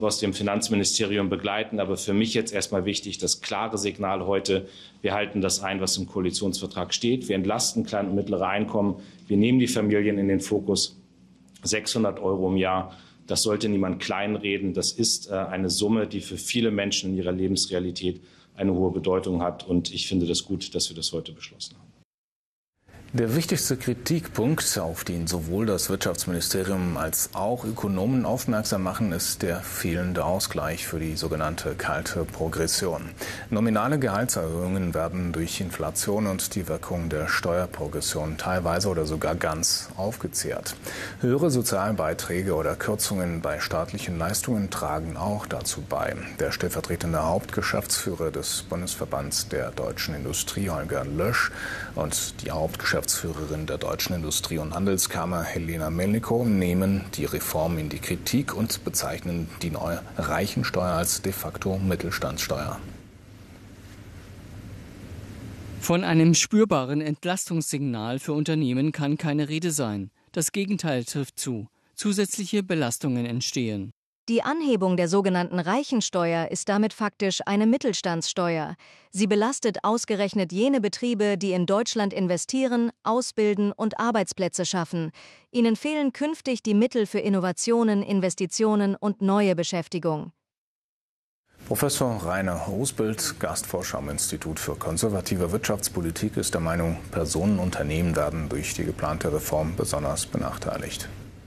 aus dem Finanzministerium begleiten. Aber für mich jetzt erstmal wichtig, das klare Signal heute: Wir halten das ein, was im Koalitionsvertrag steht. Wir entlasten kleine und mittlere Einkommen. Wir nehmen die Familien in den Fokus. 600 € im Jahr. Das sollte niemand kleinreden. Das ist eine Summe, die für viele Menschen in ihrer Lebensrealität eine hohe Bedeutung hat. Und ich finde das gut, dass wir das heute beschlossen haben. Der wichtigste Kritikpunkt, auf den sowohl das Wirtschaftsministerium als auch Ökonomen aufmerksam machen, ist der fehlende Ausgleich für die sogenannte kalte Progression. Nominale Gehaltserhöhungen werden durch Inflation und die Wirkung der Steuerprogression teilweise oder sogar ganz aufgezehrt. Höhere Sozialbeiträge oder Kürzungen bei staatlichen Leistungen tragen auch dazu bei. Der stellvertretende Hauptgeschäftsführer des Bundesverbands der deutschen Industrie, Holger Lösch, und die Hauptgeschäftsführerin der Deutschen Industrie- und Handelskammer, Helena Melnikow, nehmen die Reform in die Kritik und bezeichnen die neue Reichensteuer als de facto Mittelstandssteuer. Von einem spürbaren Entlastungssignal für Unternehmen kann keine Rede sein. Das Gegenteil trifft zu. Zusätzliche Belastungen entstehen. Die Anhebung der sogenannten Reichensteuer ist damit faktisch eine Mittelstandssteuer. Sie belastet ausgerechnet jene Betriebe, die in Deutschland investieren, ausbilden und Arbeitsplätze schaffen. Ihnen fehlen künftig die Mittel für Innovationen, Investitionen und neue Beschäftigung. Professor Rainer Rusbild, Gastforscher am Institut für konservative Wirtschaftspolitik, ist der Meinung, Personen und Unternehmen werden durch die geplante Reform besonders benachteiligt.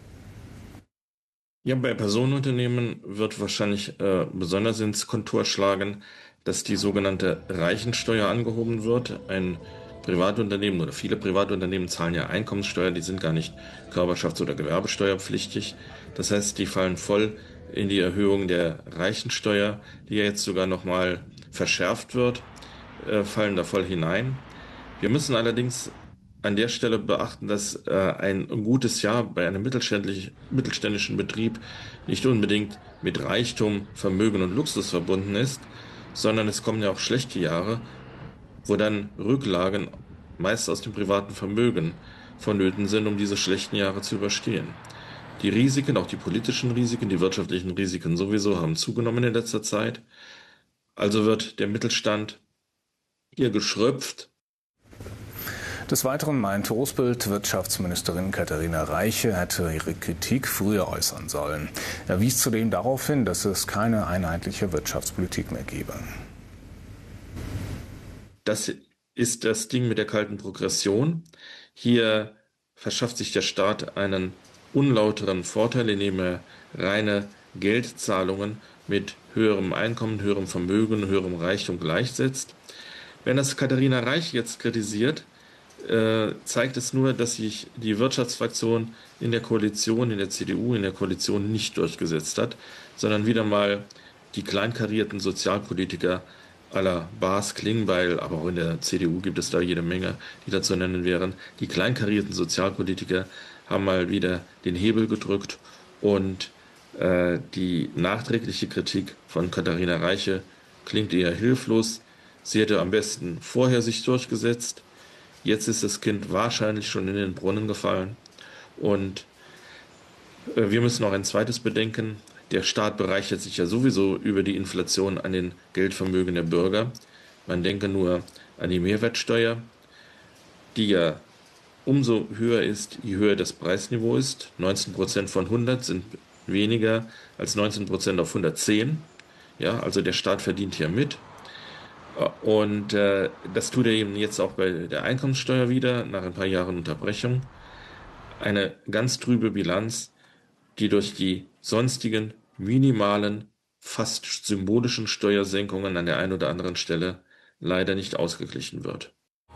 Ja, bei Personenunternehmen wird wahrscheinlich besonders ins Kontur schlagen, dass die sogenannte Reichensteuer angehoben wird. Ein Privatunternehmen oder viele Privatunternehmen zahlen ja Einkommenssteuer, die sind gar nicht körperschafts- oder gewerbesteuerpflichtig. Das heißt, die fallen voll in die Erhöhung der Reichensteuer, die ja jetzt sogar nochmal verschärft wird, fallen da voll hinein. Wir müssen allerdings an der Stelle beachten, dass ein gutes Jahr bei einem mittelständischen Betrieb nicht unbedingt mit Reichtum, Vermögen und Luxus verbunden ist, sondern es kommen ja auch schlechte Jahre, wo dann Rücklagen meist aus dem privaten Vermögen vonnöten sind, um diese schlechten Jahre zu überstehen. Die Risiken, auch die politischen Risiken, die wirtschaftlichen Risiken sowieso, haben zugenommen in letzter Zeit. Also wird der Mittelstand hier geschröpft. Des Weiteren meint Rusbild, Wirtschaftsministerin Katharina Reiche hätte ihre Kritik früher äußern sollen. Er wies zudem darauf hin, dass es keine einheitliche Wirtschaftspolitik mehr gebe. Das ist das Ding mit der kalten Progression. Hier verschafft sich der Staat einen unlauteren Vorteil, indem er reine Geldzahlungen mit höherem Einkommen, höherem Vermögen, höherem Reichtum gleichsetzt. Wenn das Katharina Reiche jetzt kritisiert, zeigt es nur, dass sich die Wirtschaftsfraktion in der Koalition, in der CDU, in der Koalition nicht durchgesetzt hat, sondern wieder mal die kleinkarierten Sozialpolitiker à la Bas Klingbeil, aber auch in der CDU gibt es da jede Menge, die da zu nennen wären. Die kleinkarierten Sozialpolitiker haben mal wieder den Hebel gedrückt und die nachträgliche Kritik von Katharina Reiche klingt eher hilflos. Sie hätte am besten vorher sich durchgesetzt. Jetzt ist das Kind wahrscheinlich schon in den Brunnen gefallen. Und wir müssen noch ein zweites bedenken. Der Staat bereichert sich ja sowieso über die Inflation an den Geldvermögen der Bürger. Man denke nur an die Mehrwertsteuer, die ja umso höher ist, je höher das Preisniveau ist. 19% von 100 sind weniger als 19% auf 110. Ja, also der Staat verdient hier mit. Und das tut er eben jetzt auch bei der Einkommenssteuer wieder, nach ein paar Jahren Unterbrechung. Eine ganz trübe Bilanz, die durch die sonstigen minimalen, fast symbolischen Steuersenkungen an der einen oder anderen Stelle leider nicht ausgeglichen wird.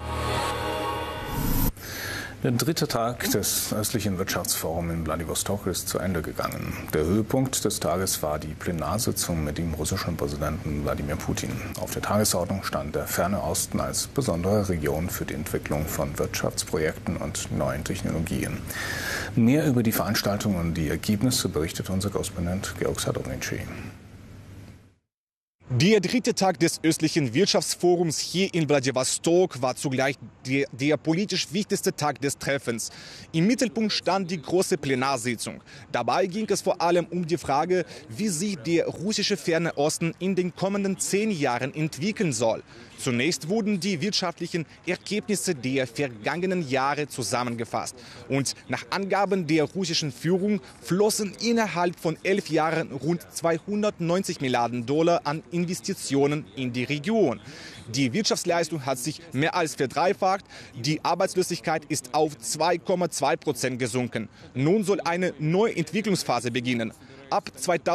Der dritte Tag des östlichen Wirtschaftsforums in Wladiwostok ist zu Ende gegangen. Der Höhepunkt des Tages war die Plenarsitzung mit dem russischen Präsidenten Wladimir Putin. Auf der Tagesordnung stand der Ferne Osten als besondere Region für die Entwicklung von Wirtschaftsprojekten und neuen Technologien. Mehr über die Veranstaltung und die Ergebnisse berichtet unser Korrespondent Georg Sadovnici. Der dritte Tag des östlichen Wirtschaftsforums hier in Wladiwostok war zugleich der politisch wichtigste Tag des Treffens. Im Mittelpunkt stand die große Plenarsitzung. Dabei ging es vor allem um die Frage, wie sich der russische Ferne Osten in den kommenden 10 Jahren entwickeln soll. Zunächst wurden die wirtschaftlichen Ergebnisse der vergangenen Jahre zusammengefasst. Und nach Angaben der russischen Führung flossen innerhalb von 11 Jahren rund 290 Milliarden Dollar an Investitionen in die Region. Die Wirtschaftsleistung hat sich mehr als verdreifacht. Die Arbeitslosigkeit ist auf 2,2% gesunken. Nun soll eine neue Entwicklungsphase beginnen. Ab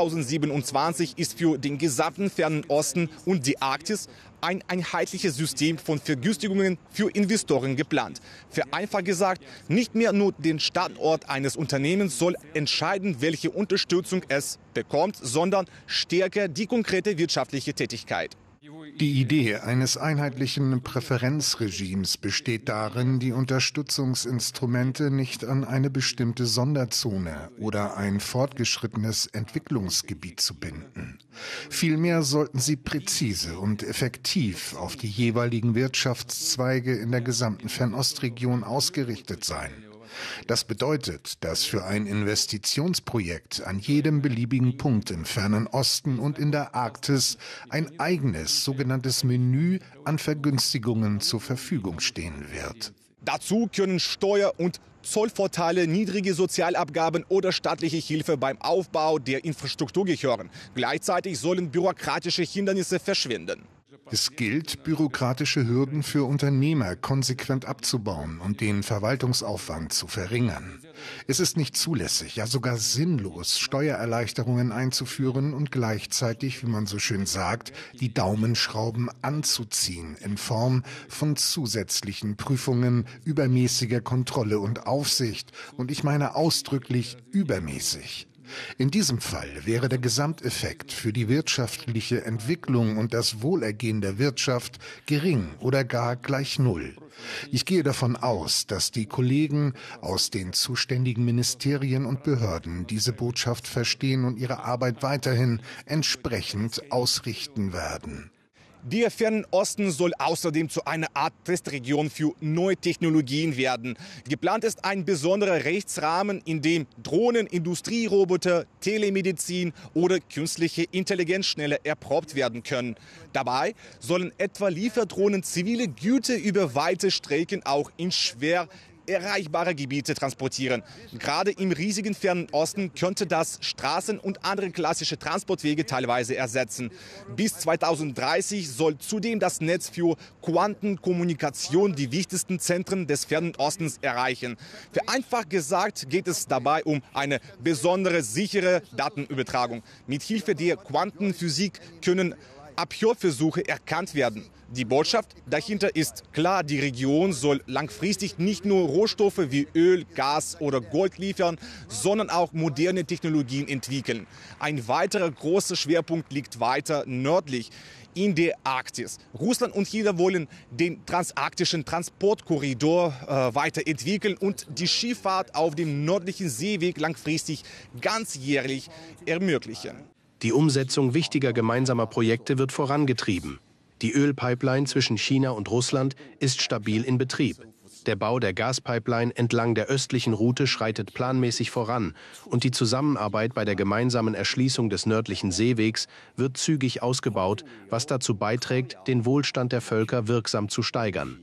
2027 ist für den gesamten Fernen Osten und die Arktis ein einheitliches System von Vergünstigungen für Investoren geplant. Vereinfacht gesagt, nicht mehr nur der Standort eines Unternehmens soll entscheiden, welche Unterstützung es bekommt, sondern stärker die konkrete wirtschaftliche Tätigkeit. Die Idee eines einheitlichen Präferenzregimes besteht darin, die Unterstützungsinstrumente nicht an eine bestimmte Sonderzone oder ein fortgeschrittenes Entwicklungsgebiet zu binden. Vielmehr sollten sie präzise und effektiv auf die jeweiligen Wirtschaftszweige in der gesamten Fernostregion ausgerichtet sein. Das bedeutet, dass für ein Investitionsprojekt an jedem beliebigen Punkt im Fernen Osten und in der Arktis ein eigenes sogenanntes Menü an Vergünstigungen zur Verfügung stehen wird. Dazu können Steuer- und Zollvorteile, niedrige Sozialabgaben oder staatliche Hilfe beim Aufbau der Infrastruktur gehören. Gleichzeitig sollen bürokratische Hindernisse verschwinden. Es gilt, bürokratische Hürden für Unternehmer konsequent abzubauen und den Verwaltungsaufwand zu verringern. Es ist nicht zulässig, ja sogar sinnlos, Steuererleichterungen einzuführen und gleichzeitig, wie man so schön sagt, die Daumenschrauben anzuziehen in Form von zusätzlichen Prüfungen, übermäßiger Kontrolle und Aufsicht. Und ich meine ausdrücklich übermäßig. In diesem Fall wäre der Gesamteffekt für die wirtschaftliche Entwicklung und das Wohlergehen der Wirtschaft gering oder gar gleich null. Ich gehe davon aus, dass die Kollegen aus den zuständigen Ministerien und Behörden diese Botschaft verstehen und ihre Arbeit weiterhin entsprechend ausrichten werden. Der Fernen Osten soll außerdem zu einer Art Testregion für neue Technologien werden. Geplant ist ein besonderer Rechtsrahmen, in dem Drohnen, Industrieroboter, Telemedizin oder künstliche Intelligenz schneller erprobt werden können. Dabei sollen etwa Lieferdrohnen zivile Güter über weite Strecken auch in schwer erreichbare Gebiete transportieren. Gerade im riesigen Fernen Osten könnte das Straßen und andere klassische Transportwege teilweise ersetzen. Bis 2030 soll zudem das Netz für Quantenkommunikation die wichtigsten Zentren des Fernen Ostens erreichen. Vereinfacht gesagt geht es dabei um eine besondere sichere Datenübertragung. Mit Hilfe der Quantenphysik können Abhörversuche erkannt werden. Die Botschaft dahinter ist klar, die Region soll langfristig nicht nur Rohstoffe wie Öl, Gas oder Gold liefern, sondern auch moderne Technologien entwickeln. Ein weiterer großer Schwerpunkt liegt weiter nördlich in der Arktis. Russland und China wollen den transarktischen Transportkorridor weiterentwickeln und die Schifffahrt auf dem nördlichen Seeweg langfristig ganzjährig ermöglichen. Die Umsetzung wichtiger gemeinsamer Projekte wird vorangetrieben. Die Ölpipeline zwischen China und Russland ist stabil in Betrieb. Der Bau der Gaspipeline entlang der östlichen Route schreitet planmäßig voran und die Zusammenarbeit bei der gemeinsamen Erschließung des nördlichen Seewegs wird zügig ausgebaut, was dazu beiträgt, den Wohlstand der Völker wirksam zu steigern.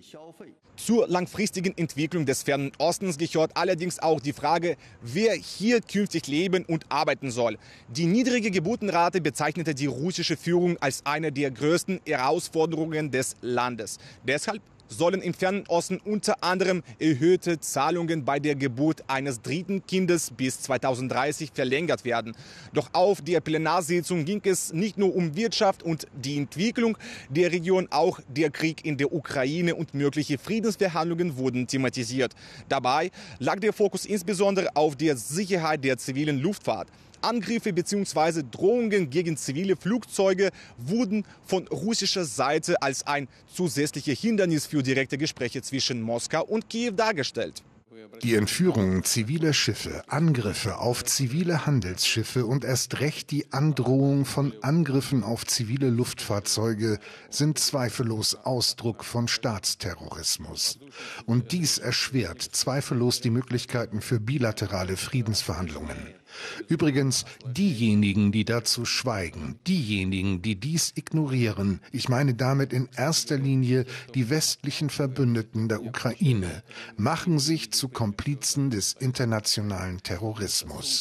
Zur langfristigen Entwicklung des Fernen Ostens gehört allerdings auch die Frage, wer hier künftig leben und arbeiten soll. Die niedrige Geburtenrate bezeichnete die russische Führung als eine der größten Herausforderungen des Landes. Deshalb sollen im Fernen Osten unter anderem erhöhte Zahlungen bei der Geburt eines dritten Kindes bis 2030 verlängert werden. Doch auf der Plenarsitzung ging es nicht nur um Wirtschaft und die Entwicklung der Region, auch der Krieg in der Ukraine und mögliche Friedensverhandlungen wurden thematisiert. Dabei lag der Fokus insbesondere auf der Sicherheit der zivilen Luftfahrt. Angriffe bzw. Drohungen gegen zivile Flugzeuge wurden von russischer Seite als ein zusätzliches Hindernis für direkte Gespräche zwischen Moskau und Kiew dargestellt. Die Entführungen ziviler Schiffe, Angriffe auf zivile Handelsschiffe und erst recht die Androhung von Angriffen auf zivile Luftfahrzeuge sind zweifellos Ausdruck von Staatsterrorismus. Und dies erschwert zweifellos die Möglichkeiten für bilaterale Friedensverhandlungen. Übrigens, diejenigen, die dazu schweigen, diejenigen, die dies ignorieren, ich meine damit in erster Linie die westlichen Verbündeten der Ukraine, machen sich zu Komplizen des internationalen Terrorismus.